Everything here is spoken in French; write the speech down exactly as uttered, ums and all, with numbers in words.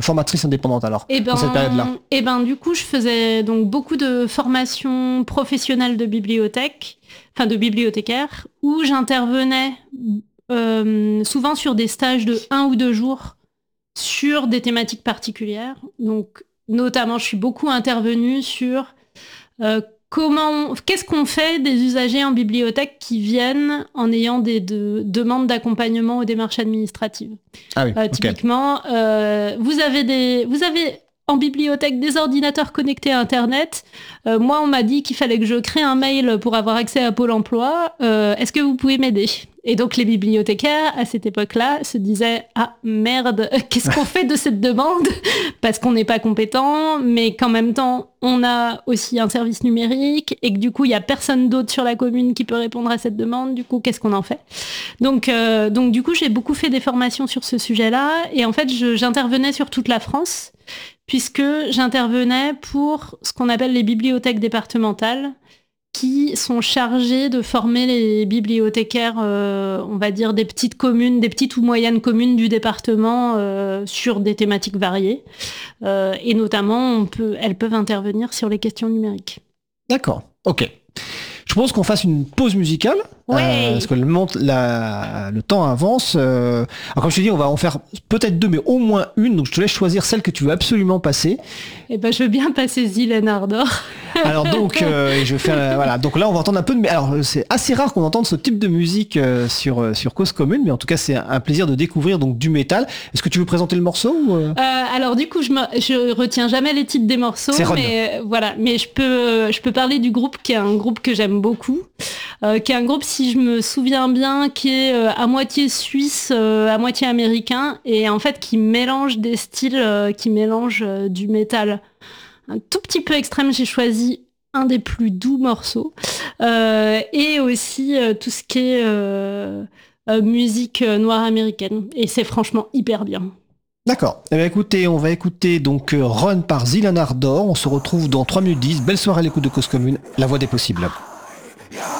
formatrice indépendante alors, et ben, dans cette période-là? Et ben, du coup, je faisais donc beaucoup de formations professionnelles de bibliothèque, enfin de bibliothécaire, où j'intervenais euh, souvent sur des stages de un ou deux jours sur des thématiques particulières. Donc, notamment, je suis beaucoup intervenue sur euh, comment, qu'est-ce qu'on fait des usagers en bibliothèque qui viennent en ayant des de, demandes d'accompagnement aux démarches administratives. Ah oui, Euh, ok. typiquement, euh, vous avez des, vous avez en bibliothèque des ordinateurs connectés à Internet. Euh, moi, on m'a dit qu'il fallait que je crée un mail pour avoir accès à Pôle emploi. Euh, est-ce que vous pouvez m'aider ? Et donc les bibliothécaires, à cette époque-là, se disaient « Ah merde, qu'est-ce qu'on fait de cette demande ?» Parce qu'on n'est pas compétent, mais qu'en même temps, on a aussi un service numérique et que du coup, il n'y a personne d'autre sur la commune qui peut répondre à cette demande. Du coup, qu'est-ce qu'on en fait ? Donc, euh, donc du coup, j'ai beaucoup fait des formations sur ce sujet-là. Et en fait, je, j'intervenais sur toute la France, puisque j'intervenais pour ce qu'on appelle les bibliothèques départementales, qui sont chargés de former les bibliothécaires, euh, on va dire, des petites communes, des petites ou moyennes communes du département euh, sur des thématiques variées. Euh, et notamment, on peut, elles peuvent intervenir sur les questions numériques. D'accord, ok. Je propose qu'on fasse une pause musicale, Ouais. euh, parce que le, mont- la- le temps avance. Euh, alors comme je te dis, on va en faire peut-être deux, mais au moins une. Donc je te laisse choisir celle que tu veux absolument passer. Eh ben, je veux bien passer Zillen Ardor. Alors donc, euh, je fais, euh, voilà. Donc là, on va entendre un peu de. Alors c'est assez rare qu'on entende ce type de musique euh, sur euh, sur Cause Commune, mais en tout cas, c'est un plaisir de découvrir donc du métal. Est-ce que tu veux présenter le morceau ou euh... Euh, alors du coup, je, me, je retiens jamais les titres des morceaux, C'est Ron. mais euh, voilà. Mais je peux, je peux parler du groupe qui est un groupe que j'aime beaucoup, euh, qui est un groupe, si je me souviens bien, qui est euh, à moitié suisse, euh, à moitié américain, et en fait qui mélange des styles, euh, qui mélange euh, du métal un tout petit peu extrême. J'ai choisi un des plus doux morceaux, euh, et aussi euh, tout ce qui est euh, euh, musique euh, noire américaine, et c'est franchement hyper bien. D'accord. Eh bien, écoutez, on va écouter donc euh, Run par Zillen Ardor. On se retrouve dans trois minutes dix. Belle soirée à l'écoute de Cause Commune, la voix des possibles.